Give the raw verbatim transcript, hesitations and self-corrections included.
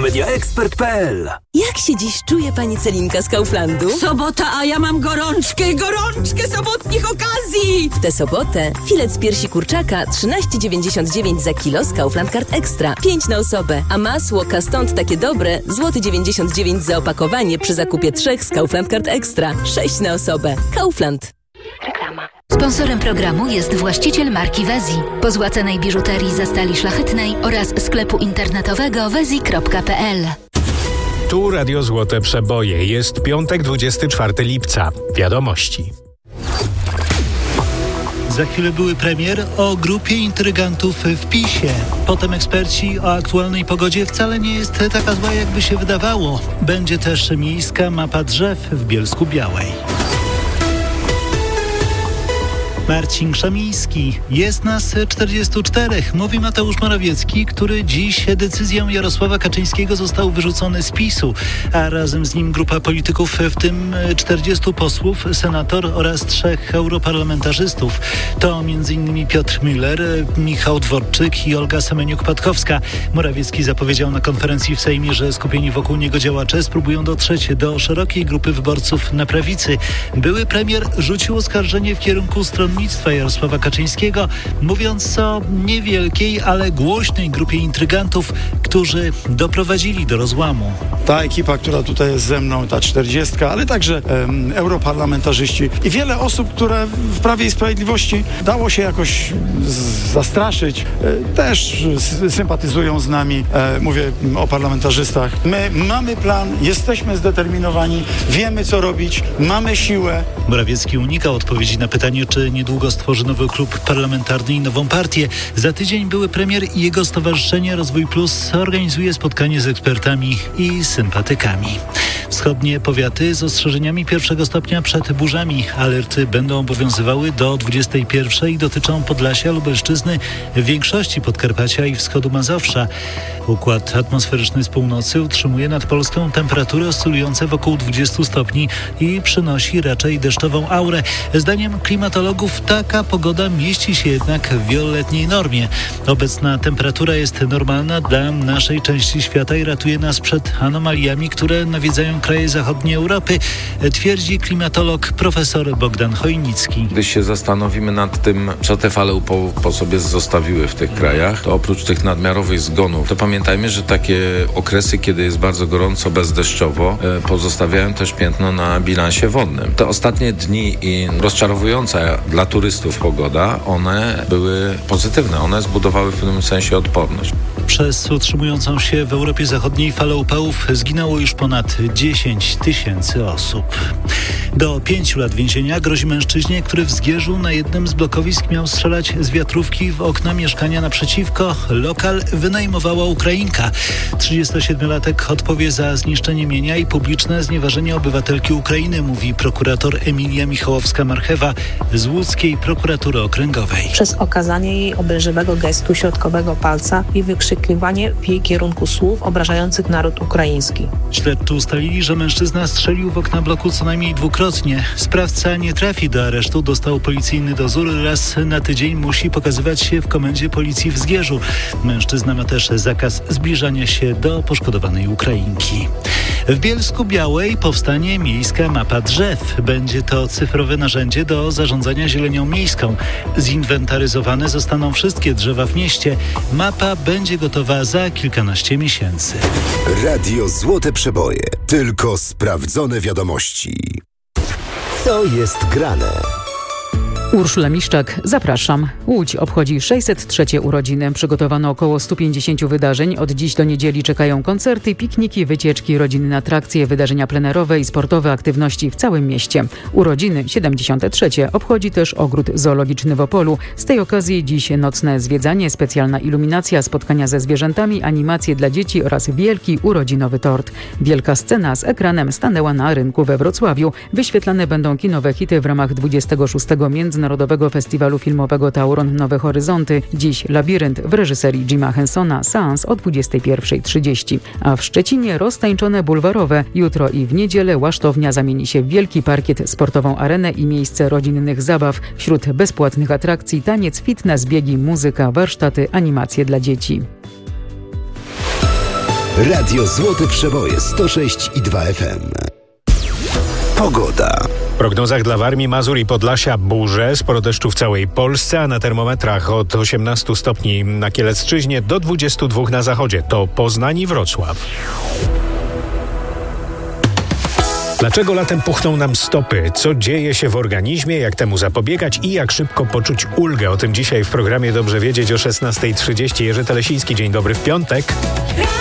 media ekspert kropka p l. Jak się dziś czuje pani Celinka z Kauflandu? Sobota, a ja mam gorączkę, gorączkę sobotnich okazji! W tę sobotę filet z piersi kurczaka trzynaście dziewięćdziesiąt dziewięć za kilo z Kaufland Card Extra. pięć na osobę. A masło Caston takie dobre, złoty dziewięćdziesiąt dziewięć za opakowanie przy zakupie trzech z Kaufland Card Extra. sześć na osobę. Kaufland. Reklama. Sponsorem programu jest właściciel marki Wezi, pozłacanej biżuterii ze stali szlachetnej oraz sklepu internetowego wezi kropka p l. Tu Radio Złote Przeboje. Jest piątek, dwudziestego czwartego lipca. Wiadomości. Za chwilę były premier o grupie intrygantów w PiSie. Potem eksperci o aktualnej pogodzie wcale nie jest taka zła, jakby się wydawało. Będzie też miejska mapa drzew w Bielsku-Białej. Marcin Krzemiński. Jest nas czterdziestu czterech, mówi Mateusz Morawiecki, który dziś decyzją Jarosława Kaczyńskiego został wyrzucony z PiSu, a razem z nim grupa polityków, w tym czterdziestu posłów, senator oraz trzech europarlamentarzystów. To między innymi Piotr Müller, Michał Dworczyk i Olga Semeniuk-Patkowska. Morawiecki zapowiedział na konferencji w Sejmie, że skupieni wokół niego działacze spróbują dotrzeć do szerokiej grupy wyborców na prawicy. Były premier rzucił oskarżenie w kierunku stron Jarosława Kaczyńskiego, mówiąc o niewielkiej, ale głośnej grupie intrygantów, którzy doprowadzili do rozłamu. Ta ekipa, która tutaj jest ze mną, ta czterdziestka, ale także um, europarlamentarzyści i wiele osób, które w Prawie i Sprawiedliwości dało się jakoś z- zastraszyć, e, też s- sympatyzują z nami. E, mówię o parlamentarzystach. My mamy plan, jesteśmy zdeterminowani, wiemy co robić, mamy siłę. Morawiecki unikał odpowiedzi na pytanie, czy niedługo stworzy nowy klub parlamentarny i nową partię. Za tydzień były premier i jego stowarzyszenie Rozwój Plus organizuje spotkanie z ekspertami i sympatykami. Wschodnie powiaty z ostrzeżeniami pierwszego stopnia przed burzami. Alerty będą obowiązywały do dwudziestej pierwszej i dotyczą Podlasia, Lubelszczyzny, większości Podkarpacia i wschodu Mazowsza. Układ atmosferyczny z północy utrzymuje nad Polską temperatury oscylujące wokół dwudziestu stopni i przynosi raczej deszczową aurę. Zdaniem klimatologów taka pogoda mieści się jednak w wieloletniej normie. Obecna temperatura jest normalna dla naszej części świata i ratuje nas przed anomaliami, które nawiedzają kraje zachodniej Europy, twierdzi klimatolog profesor Bogdan Chojnicki. Gdy się zastanowimy nad tym, co te fale upałów po sobie zostawiły w tych krajach, to oprócz tych nadmiarowych zgonów, to pamiętajmy, że takie okresy, kiedy jest bardzo gorąco, bezdeszczowo, pozostawiają też piętno na bilansie wodnym. Te ostatnie dni i rozczarowująca dla turystów pogoda, one były pozytywne. One zbudowały w pewnym sensie odporność. Przez utrzymującą się w Europie Zachodniej falę upałów zginęło już ponad dziesięć tysięcy osób. Do pięciu lat więzienia grozi mężczyźnie, który w Zgierzu na jednym z blokowisk miał strzelać z wiatrówki w okna mieszkania naprzeciwko. Lokal wynajmowała Ukrainka. trzydziestosiedmiolatek odpowie za zniszczenie mienia i publiczne znieważenie obywatelki Ukrainy, mówi prokurator Emilia Michałowska-Marchewa z łódzkiej prokuratury okręgowej. Przez okazanie jej obelżywego gestu środkowego palca i wykrzykiwanie w jej kierunku słów obrażających naród ukraiński. Śledczy ustalili, że mężczyzna strzelił w okna bloku co najmniej dwukrotnie. Sprawca nie trafi do aresztu, dostał policyjny dozór. Raz na tydzień musi pokazywać się w komendzie policji w Zgierzu. Mężczyzna ma też zakaz zbliżania się do poszkodowanej Ukrainki. W Bielsku-Białej powstanie miejska mapa drzew. Będzie to cyfrowe narzędzie do zarządzania zielenią miejską. Zinwentaryzowane zostaną wszystkie drzewa w mieście. Mapa będzie gotowa za kilkanaście miesięcy. Radio Złote Przeboje. Tylko sprawdzone wiadomości. Co jest grane? Urszula Miszczak, zapraszam. Łódź obchodzi sześćset trzecie urodziny. Przygotowano około stu pięćdziesięciu wydarzeń. Od dziś do niedzieli czekają koncerty, pikniki, wycieczki, rodzinne atrakcje, wydarzenia plenerowe i sportowe aktywności w całym mieście. Urodziny siedemdziesiąte trzecie obchodzi też Ogród Zoologiczny w Opolu. Z tej okazji dziś nocne zwiedzanie, specjalna iluminacja, spotkania ze zwierzętami, animacje dla dzieci oraz wielki urodzinowy tort. Wielka scena z ekranem stanęła na rynku we Wrocławiu. Wyświetlane będą kinowe hity w ramach dwudziestego szóstego Międzynarodowego Narodowego Festiwalu Filmowego Tauron Nowe Horyzonty. Dziś Labirynt w reżyserii Jima Hensona, seans o dwudziestej pierwszej trzydzieści. A w Szczecinie roztańczone bulwarowe. Jutro i w niedzielę Łasztownia zamieni się w wielki parkiet, sportową arenę i miejsce rodzinnych zabaw. Wśród bezpłatnych atrakcji taniec, fitness, biegi, muzyka, warsztaty, animacje dla dzieci. Radio Złote Przeboje sto sześć i dwa F M. Pogoda. W prognozach dla Warmii, Mazur i Podlasia burze, sporo deszczu w całej Polsce, a na termometrach od osiemnastu stopni na Kielecczyźnie do dwudziestu dwóch na zachodzie. To Poznań i Wrocław. Dlaczego latem puchną nam stopy? Co dzieje się w organizmie? Jak temu zapobiegać? I jak szybko poczuć ulgę? O tym dzisiaj w programie Dobrze Wiedzieć o szesnasta trzydzieści. Jerzy Telesiński, dzień dobry w piątek.